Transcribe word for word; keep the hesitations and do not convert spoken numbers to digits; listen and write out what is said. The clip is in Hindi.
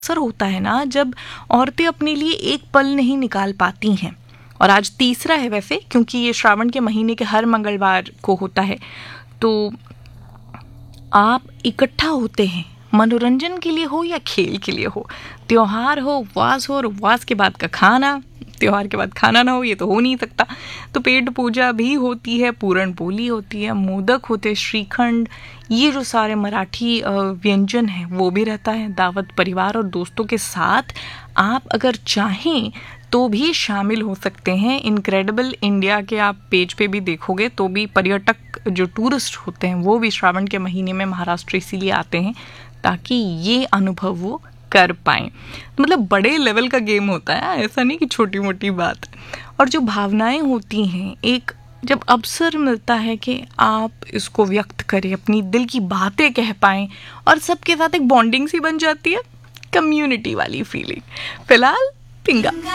अवसर होता है ना जब औरतें अपने लिए एक पल नहीं निकाल पाती हैं। और आज तीसरा है वैसे, क्योंकि ये श्रावण के महीने के हर मंगलवार को होता है। तो आप इकट्ठा होते हैं, मनोरंजन के लिए हो या खेल के लिए हो, त्योहार हो, उपवास हो, और उपवास के बाद का खाना, त्योहार के बाद खाना ना हो ये तो हो नहीं सकता। तो पेट पूजा भी होती है, पूरण पोली होती है, मोदक होते हैं, श्रीखंड, ये जो सारे मराठी अ, व्यंजन हैं वो भी रहता है। दावत परिवार और दोस्तों के साथ आप अगर चाहें तो भी शामिल हो सकते हैं। इनक्रेडिबल इंडिया के आप पेज पे भी देखोगे तो भी पर्यटक जो टूरिस्ट होते हैं वो भी श्रावण के महीने में महाराष्ट्र इसीलिए आते हैं ताकि ये अनुभव वो कर पाएं। मतलब बड़े लेवल का गेम होता है, ऐसा नहीं कि छोटी मोटी बात। और जो भावनाएं होती हैं, एक जब अवसर मिलता है कि आप इसको व्यक्त करें, अपनी दिल की बातें कह पाएं, और सबके साथ एक बॉन्डिंग सी बन जाती है, कम्युनिटी वाली फीलिंग। फिलहाल पिंगा।